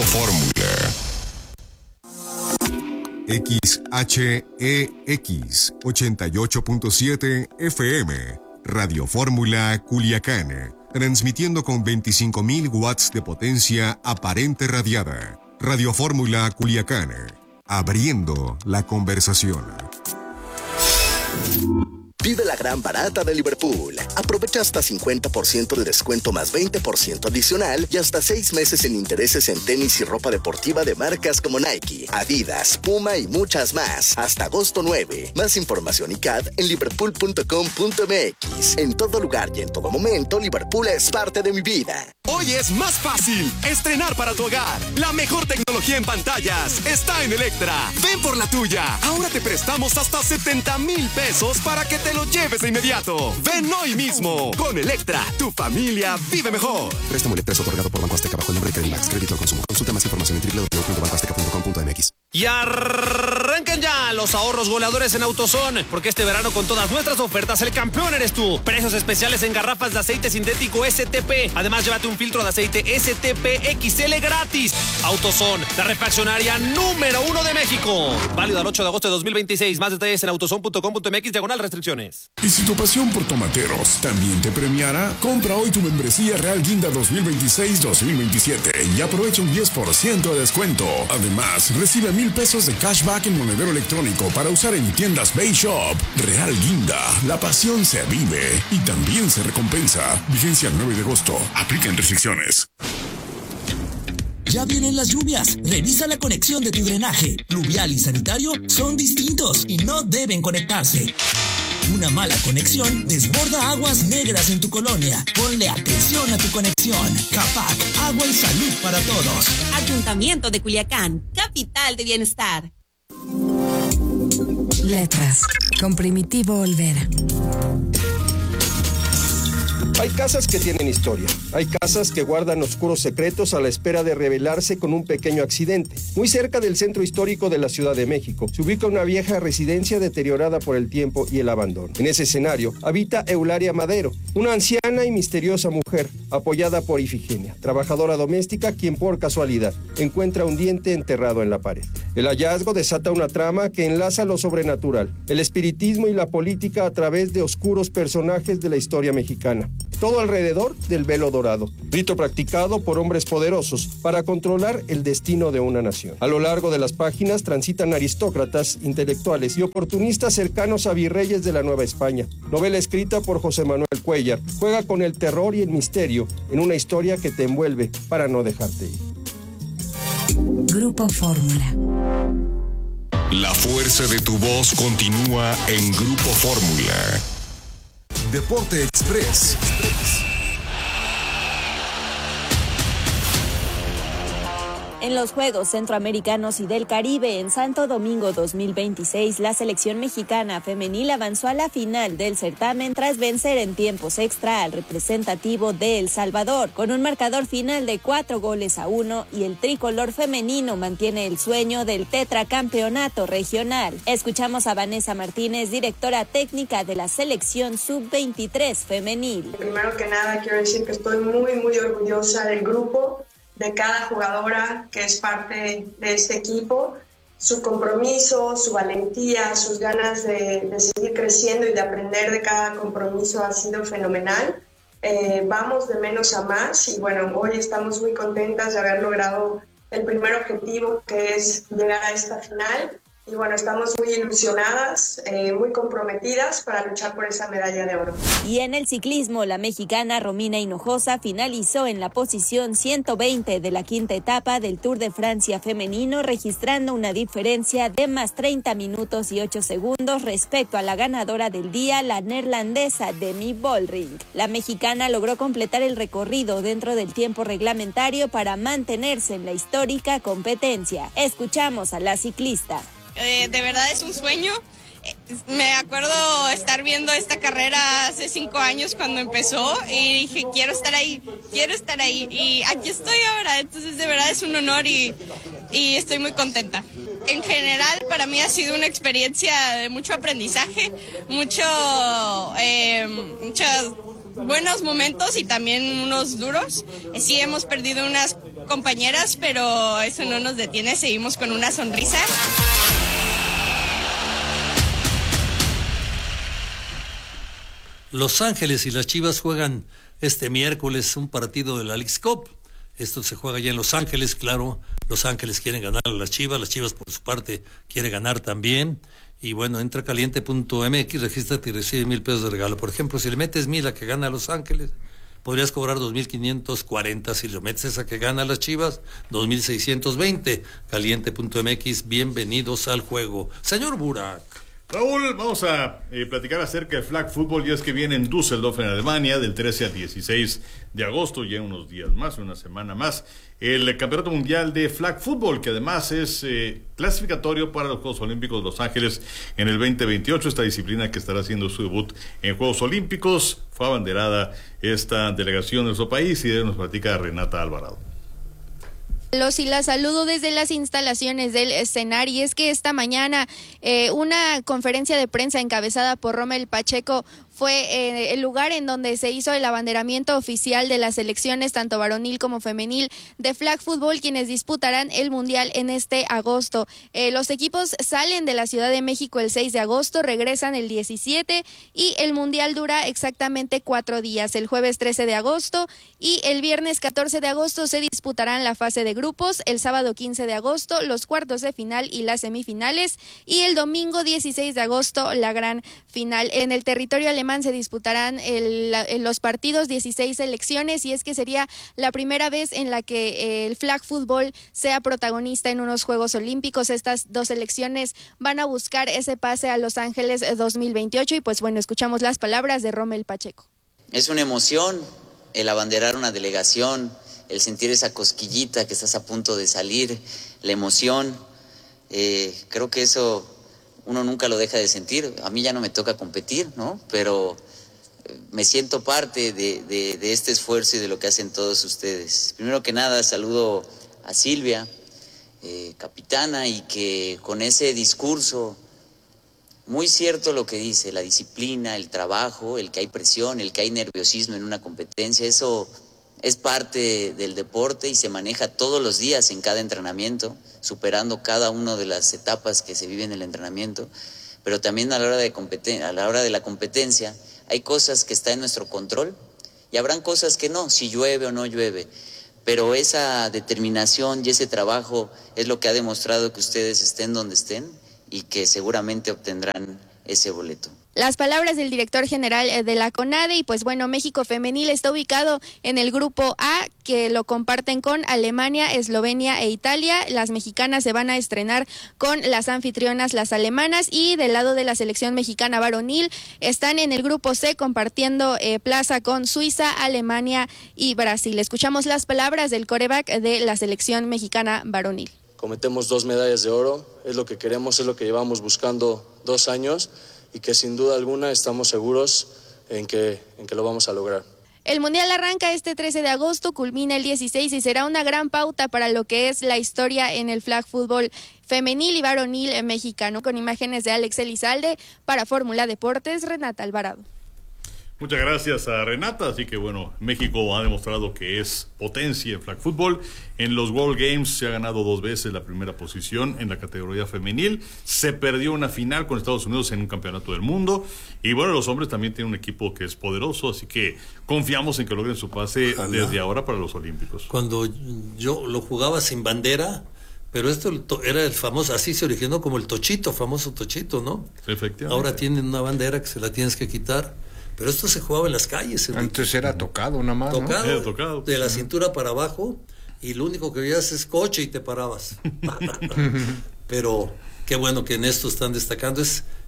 Fórmula. XHEX 88.7 FM, Radio Fórmula Culiacán, transmitiendo con 25.000 watts de potencia aparente radiada. Radio Fórmula Culiacán, abriendo la conversación. Vive la gran barata de Liverpool. Aprovecha hasta 50% de descuento más 20% adicional y hasta 6 meses en intereses en tenis y ropa deportiva de marcas como Nike, Adidas, Puma y muchas más. Hasta agosto 9. Más información y CAD en liverpool.com.mx. En todo lugar y en todo momento, Liverpool es parte de mi vida. Hoy es más fácil estrenar para tu hogar. La mejor tecnología en pantallas está en Electra. Ven por la tuya. Ahora te prestamos hasta 70,000 pesos para que te lo lleves de inmediato. Ven hoy mismo. Con Electra, tu familia vive mejor. Préstamo Electra es otorgado por Banco Azteca bajo el nombre de Credimax. Crédito al consumo. Consulta más información en www.bancoazteca.com.mx. Y arranquen ya los ahorros goleadores en AutoZone, porque este verano con todas nuestras ofertas el campeón eres tú. Precios especiales en garrafas de aceite sintético STP. Además, llévate un filtro de aceite STP XL gratis. AutoZone, la refaccionaria número 1 de México. Válido al 8 de agosto de 2026. Más detalles en autozone.com.mx/restricciones. Y si tu pasión por tomateros también te premiara, compra hoy tu membresía Real Guinda 2026-2027 y aprovecha un 10% de descuento. Además, recibe 1,000 pesos de cashback en monedero electrónico para usar en tiendas Bay Shop. Real Guinda, la pasión se vive y también se recompensa. Vigencia el 9 de agosto. Aplican restricciones. Ya vienen las lluvias. Revisa la conexión de tu drenaje. Pluvial y sanitario son distintos y no deben conectarse. Una mala conexión desborda aguas negras en tu colonia. Ponle atención a tu conexión. CAPAC, agua y salud para todos. Ayuntamiento de Culiacán, capital de bienestar. Letras, con Primitivo Olvera. Hay casas que tienen historia, hay casas que guardan oscuros secretos a la espera de revelarse con un pequeño accidente. Muy cerca del centro histórico de la Ciudad de México se ubica una vieja residencia deteriorada por el tiempo y el abandono. En ese escenario habita Eulalia Madero, una anciana y misteriosa mujer apoyada por Ifigenia, trabajadora doméstica quien por casualidad encuentra un diente enterrado en la pared. El hallazgo desata una trama que enlaza lo sobrenatural, el espiritismo y la política a través de oscuros personajes de la historia mexicana. Todo alrededor del velo dorado, rito practicado por hombres poderosos para controlar el destino de una nación. A lo largo de las páginas transitan aristócratas, intelectuales y oportunistas cercanos a virreyes de la Nueva España. Novela escrita por José Manuel Cuellar, juega con el terror y el misterio en una historia que te envuelve para no dejarte ir. Grupo Fórmula. La fuerza de tu voz continúa en Grupo Fórmula. Deporte Express. En los Juegos Centroamericanos y del Caribe en Santo Domingo 2026, la selección mexicana femenil avanzó a la final del certamen tras vencer en tiempos extra al representativo de El Salvador, con un marcador final de 4-1, y el tricolor femenino mantiene el sueño del tetracampeonato regional. Escuchamos a Vanessa Martínez, directora técnica de la selección sub-23 femenil. Primero que nada, quiero decir que estoy muy orgullosa del grupo, de cada jugadora que es parte de este equipo. Su compromiso, su valentía, sus ganas de seguir creciendo y de aprender de cada compromiso ha sido fenomenal. Vamos de menos a más y bueno, hoy estamos muy contentas de haber logrado el primer objetivo, que es llegar a esta final. Y bueno, estamos muy ilusionadas, muy comprometidas para luchar por esa medalla de oro. Y en el ciclismo, la mexicana Romina Hinojosa finalizó en la posición 120 de la quinta etapa del Tour de Francia femenino, registrando una diferencia de más 30 minutos y 8 segundos respecto a la ganadora del día, la neerlandesa Demi Vollering. La mexicana logró completar el recorrido dentro del tiempo reglamentario para mantenerse en la histórica competencia. Escuchamos a la ciclista. De verdad es un sueño. Me acuerdo estar viendo esta carrera hace 5 años cuando empezó y dije, quiero estar ahí y aquí estoy ahora. Entonces de verdad es un honor y estoy muy contenta. En general para mí ha sido una experiencia de mucho aprendizaje, muchos buenos momentos y también unos duros. Sí hemos perdido unas compañeras, pero eso no nos detiene, seguimos con una sonrisa. Los Ángeles y las Chivas juegan este miércoles un partido de la Leagues Cup. Esto se juega ya en Los Ángeles, claro. Los Ángeles quieren ganar a las Chivas por su parte quiere ganar también. Y bueno, entra caliente.mx, regístrate y recibe $1,000 de regalo. Por ejemplo, si le metes 1,000 a que gana a Los Ángeles, podrías cobrar 2,540. Si le metes esa que gana a las Chivas, 2,620. Caliente.mx, bienvenidos al juego. Señor Burak. Raúl, vamos a platicar acerca de Flag Football, y es que viene en Düsseldorf, en Alemania, del 13 al 16 de agosto, ya unos días más, una semana más, el Campeonato Mundial de Flag Football, que además es clasificatorio para los Juegos Olímpicos de Los Ángeles en el 2028, esta disciplina que estará haciendo su debut en Juegos Olímpicos. Fue abanderada esta delegación de nuestro país, y de nos platica Renata Alvarado. Los y las saludo desde las instalaciones del escenario. Y es que esta mañana una conferencia de prensa encabezada por Rommel Pacheco fue el lugar en donde se hizo el abanderamiento oficial de las selecciones, tanto varonil como femenil, de flag football, quienes disputarán el mundial en este agosto. Los equipos salen de la Ciudad de México el 6 de agosto, regresan el 17 y el mundial dura exactamente 4 días. El jueves 13 de agosto y el viernes 14 de agosto se disputarán la fase de grupos, el sábado 15 de agosto los cuartos de final y las semifinales, y el domingo 16 de agosto la gran final. En el territorio alemán se disputarán los partidos, 16 selecciones, y es que sería la primera vez en la que el flag football sea protagonista en unos Juegos Olímpicos. Estas dos selecciones van a buscar ese pase a Los Ángeles 2028, y pues bueno, escuchamos las palabras de Rommel Pacheco. Es una emoción el abanderar una delegación, el sentir esa cosquillita que estás a punto de salir, la emoción. Creo que eso uno nunca lo deja de sentir. A mí ya no me toca competir, ¿no? Pero me siento parte de este esfuerzo y de lo que hacen todos ustedes. Primero que nada, saludo a Silvia, capitana, y que con ese discurso, muy cierto lo que dice, la disciplina, el trabajo, el que hay presión, el que hay nerviosismo en una competencia, eso es parte del deporte y se maneja todos los días en cada entrenamiento, superando cada una de las etapas que se viven en el entrenamiento. Pero también a la hora de la competencia hay cosas que están en nuestro control y habrán cosas que no, si llueve o no llueve. Pero esa determinación y ese trabajo es lo que ha demostrado que ustedes estén donde estén y que seguramente obtendrán ese boleto. Las palabras del director general de la CONADE. Y pues bueno, México femenil está ubicado en el grupo A, que lo comparten con Alemania, Eslovenia e Italia. Las mexicanas se van a estrenar con las anfitrionas, las alemanas, y del lado de la selección mexicana varonil están en el grupo C compartiendo plaza con Suiza, Alemania y Brasil. Escuchamos las palabras del quarterback de la selección mexicana varonil. Cometemos 2 medallas de oro, es lo que queremos, es lo que llevamos buscando 2 años, y que sin duda alguna estamos seguros en que lo vamos a lograr. El Mundial arranca este 13 de agosto, culmina el 16 y será una gran pauta para lo que es la historia en el flag fútbol femenil y varonil mexicano. Con imágenes de Alex Elizalde, para Fórmula Deportes, Renata Alvarado. Muchas gracias a Renata. Así que bueno, México ha demostrado que es potencia en flag football. En los World Games se ha ganado 2 veces la primera posición en la categoría femenil. Se perdió una final con Estados Unidos en un campeonato del mundo. Y bueno, los hombres también tienen un equipo que es poderoso, así que confiamos en que logren su pase desde ahora para los Olímpicos. Cuando yo lo jugaba sin bandera, pero esto era el famoso, así se originó como el tochito, famoso tochito, ¿no? Efectivamente. Ahora tienen una bandera que se la tienes que quitar. Pero esto se jugaba en las calles. Antes era tocado nada más, tocado, ¿no? Tocado. De la cintura para abajo, y lo único que veías es coche y te parabas. Pero qué bueno que en esto están destacando.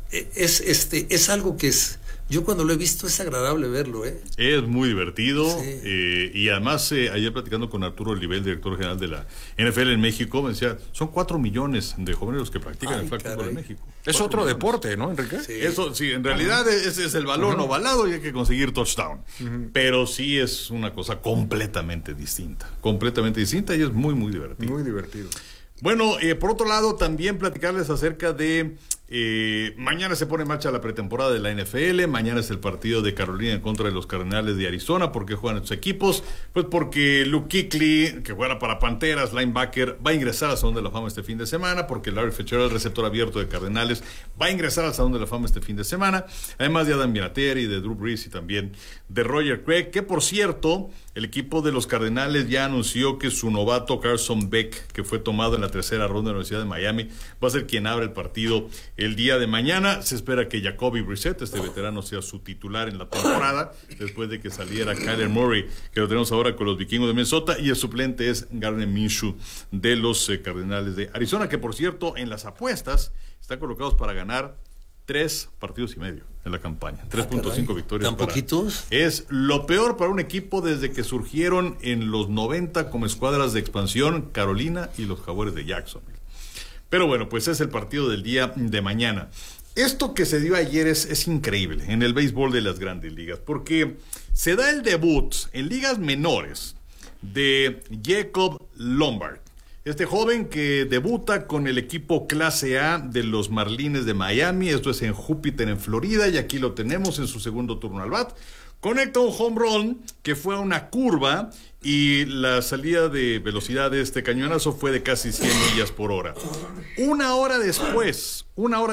Es algo que es... Yo cuando lo he visto es agradable verlo, Es muy divertido, sí. Y además ayer platicando con Arturo Olivel, director general de la NFL en México, me decía, son 4 millones de jóvenes los que practican el flag football en México. Es otro deporte, ¿no, Enrique? Sí. Eso sí, en realidad ese es el balón ovalado y hay que conseguir touchdown. Pero sí es una cosa completamente distinta y es muy, muy divertido. Muy divertido. Bueno, por otro lado, también platicarles acerca de Mañana se pone en marcha la pretemporada de la NFL. Mañana es el partido de Carolina en contra de los Cardenales de Arizona. ¿Por qué juegan estos equipos? Pues porque Luke Kuechly, que juega para Panteras, linebacker, va a ingresar al Salón de la Fama este fin de semana, porque Larry Fitzgerald, receptor abierto de Cardenales, va a ingresar al Salón de la Fama este fin de semana, además de Adam Vinatieri, de Drew Brees y también de Roger Craig, que por cierto, el equipo de los Cardenales ya anunció que su novato Carson Beck, que fue tomado en la tercera ronda de la Universidad de Miami, va a ser quien abre el partido el día de mañana. Se espera que Jacoby Brissett, este veterano, sea su titular en la temporada, después de que saliera Kyler Murray, que lo tenemos ahora con los Vikingos de Minnesota, y el suplente es Gardner Minshew de los Cardenales de Arizona, que por cierto, en las apuestas están colocados para ganar 3 partidos y medio en la campaña, 3.5 victorias. ¿Tan poquitos? Es lo peor para un equipo desde que surgieron en los 90 como escuadras de expansión Carolina y los Jaguares de Jacksonville. Pero bueno, pues es el partido del día de mañana. Esto que se dio ayer es increíble en el béisbol de las grandes ligas, porque se da el debut en ligas menores de Jacob Lombard. Este joven que debuta con el equipo Clase A de los Marlins de Miami, esto es en Júpiter, en Florida, y aquí lo tenemos en su segundo turno al bat. Conecta un home run que fue a una curva y la salida de velocidad de este cañonazo fue de casi 100 millas por hora. Una hora después,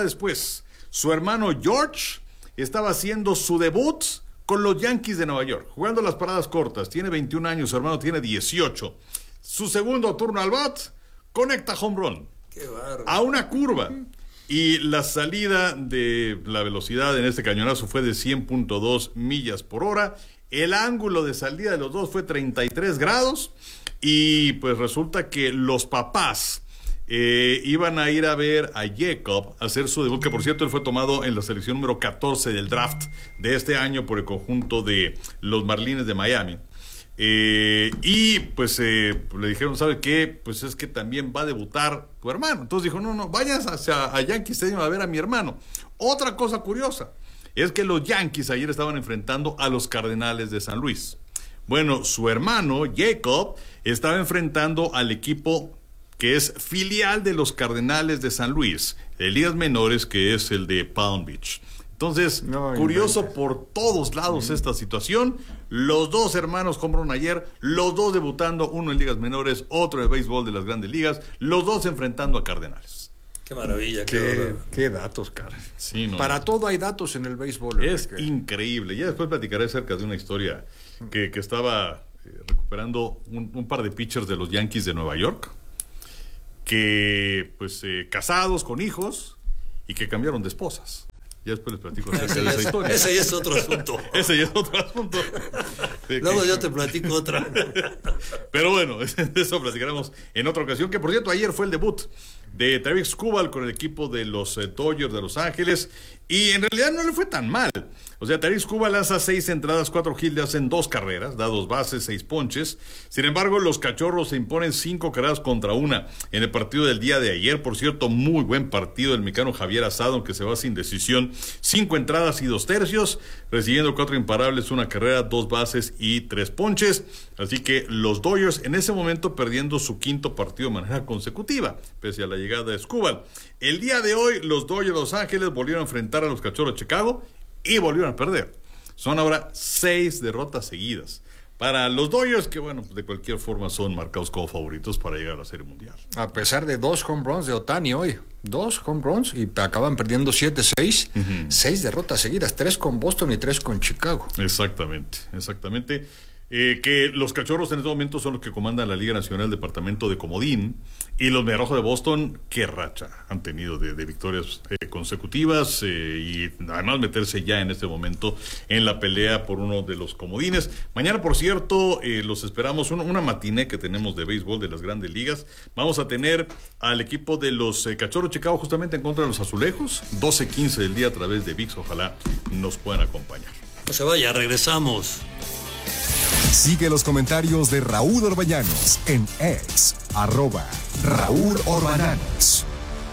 su hermano George estaba haciendo su debut con los Yankees de Nueva York, jugando las paradas cortas. Tiene 21 años, su hermano tiene 18. Su segundo turno al bat, conecta home run. Qué bárbaro. A una curva. Y la salida de la velocidad en este cañonazo fue de 100.2 millas por hora. El ángulo de salida de los dos fue 33 grados. Y pues resulta que los papás iban a ir a ver a Jacob hacer su debut, que por cierto él fue tomado en la selección número 14 del draft de este año por el conjunto de los Marlins de Miami. Y pues le dijeron, ¿sabe qué? Pues es que también va a debutar tu hermano. Entonces dijo, no, vayas a Yankee Stadium a ver a mi hermano. Otra cosa curiosa es que los Yankees ayer estaban enfrentando a los Cardenales de San Luis. Bueno, su hermano Jacob estaba enfrentando al equipo que es filial de los Cardenales de San Luis, de ligas menores, que es el de Palm Beach. Entonces, curioso por todos lados esta situación. Los dos hermanos compraron ayer, los dos debutando, uno en ligas menores, otro en el béisbol de las grandes ligas, los dos enfrentando a Cardenales. Qué maravilla. Qué datos, cara. Sí, no, para todo hay datos en el béisbol. Es increíble. Ya después platicaré acerca de una historia que estaba recuperando un par de pitchers de los Yankees de Nueva York, que pues casados con hijos y que cambiaron de esposas. Ya después les platico acerca de esa historia. Ese ya es otro asunto. Ese ya es otro asunto. Luego yo te platico otra. Pero bueno, de eso platicaremos en otra ocasión, que por cierto ayer fue el debut de Tarik Skubal con el equipo de los Dodgers de Los Ángeles, y en realidad no le fue tan mal. O sea, Tarik Skubal lanza 6 entradas, 4 hits, le hacen 2 carreras, da 2 bases, 6 ponches. Sin embargo, los Cachorros se imponen 5 carreras contra 1 en el partido del día de ayer. Por cierto, muy buen partido del mexicano Javier Asado, aunque se va sin decisión. 5 entradas y 2 tercios, recibiendo 4 imparables, 1 carrera, 2 bases y 3 ponches. Así que los Dodgers en ese momento perdiendo su 5º partido de manera consecutiva, pese a la llegada de Skubal. El día de hoy, los Dodgers de Los Ángeles volvieron a enfrentar a los Cachorros de Chicago y volvieron a perder. Son ahora 6 derrotas seguidas para los Dodgers, que bueno, de cualquier forma son marcados como favoritos para llegar a la Serie Mundial. A pesar de 2 home runs de Ohtani hoy, 2 home runs y acaban perdiendo 7-6, 6 derrotas seguidas, 3 con Boston y 3 con Chicago. Exactamente. Que los Cachorros en este momento son los que comandan la Liga Nacional Departamento de Comodín, y los Mediarrojos de Boston, qué racha han tenido de victorias consecutivas, y además meterse ya en este momento en la pelea por uno de los comodines. Mañana, por cierto, los esperamos, una matiné que tenemos de béisbol de las grandes ligas. Vamos a tener al equipo de los Cachorros Chicago justamente en contra de los Azulejos, 12:15 del día a través de ViX. Ojalá nos puedan acompañar. No se vaya, regresamos. Sigue los comentarios de Raúl Orbañanos en X, @Raúl Orbañanos.